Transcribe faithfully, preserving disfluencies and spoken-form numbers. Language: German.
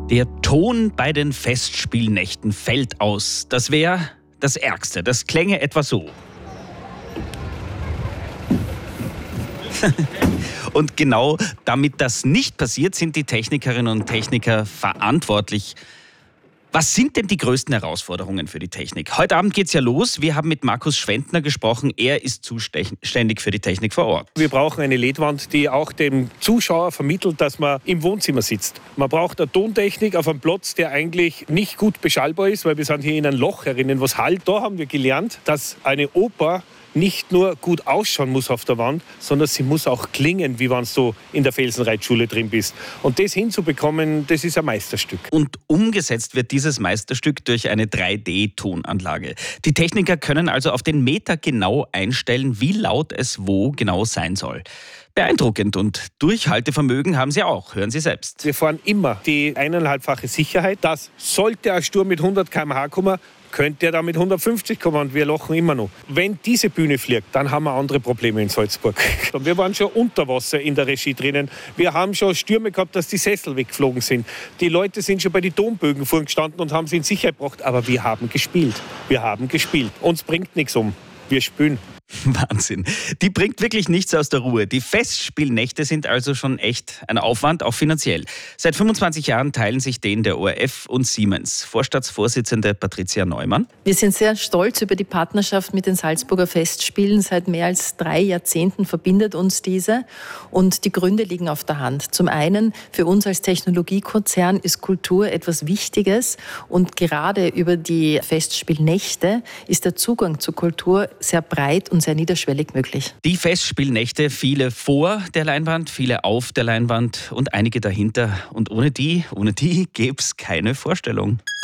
Der Ton bei den Festspielnächten fällt aus. Das wäre das Ärgste. Das klänge etwa so. Und genau damit das nicht passiert, sind die Technikerinnen und Techniker verantwortlich. Was sind denn die größten Herausforderungen für die Technik? Heute Abend geht's ja los. Wir haben mit Markus Schwentner gesprochen. Er ist zuständig für die Technik vor Ort. Wir brauchen eine L E D-Wand, die auch dem Zuschauer vermittelt, dass man im Wohnzimmer sitzt. Man braucht eine Tontechnik auf einem Platz, der eigentlich nicht gut beschallbar ist, weil wir sind hier in einem Loch herinnen, was halt. Da haben wir gelernt, dass eine Oper nicht nur gut ausschauen muss auf der Wand, sondern sie muss auch klingen, wie wenn du in der Felsenreitschule drin bist. Und das hinzubekommen, das ist ein Meisterstück. Und umgesetzt wird dieses Meisterstück durch eine drei D-Tonanlage. Die Techniker können also auf den Meter genau einstellen, wie laut es wo genau sein soll. Beeindruckend und Durchhaltevermögen haben sie auch. Hören Sie selbst. Wir fahren immer die eineinhalbfache Sicherheit, dass sollte ein Sturm mit hundert Kilometer pro Stunde kommen, könnte er da mit hundertfünfzig kommen und wir lachen immer noch. Wenn diese Bühne fliegt, dann haben wir andere Probleme in Salzburg. Wir waren schon unter Wasser in der Regie drinnen. Wir haben schon Stürme gehabt, dass die Sessel weggeflogen sind. Die Leute sind schon bei den Tonbögen vorgestanden und haben sie in Sicherheit gebracht. Aber wir haben gespielt. Wir haben gespielt. Uns bringt nichts um. Wir spielen. Wahnsinn. Die bringt wirklich nichts aus der Ruhe. Die Festspielnächte sind also schon echt ein Aufwand, auch finanziell. Seit fünfundzwanzig Jahren teilen sich den der O R F und Siemens. Vorstandsvorsitzende Patricia Neumann. Wir sind sehr stolz über die Partnerschaft mit den Salzburger Festspielen. Seit mehr als drei Jahrzehnten verbindet uns diese. Und die Gründe liegen auf der Hand. Zum einen, für uns als Technologiekonzern ist Kultur etwas Wichtiges. Und gerade über die Festspielnächte ist der Zugang zur Kultur sehr breit und sehr niederschwellig möglich. Die Festspielnächte, viele vor der Leinwand, viele auf der Leinwand und einige dahinter. Und ohne die, ohne die gäbe es keine Vorstellung.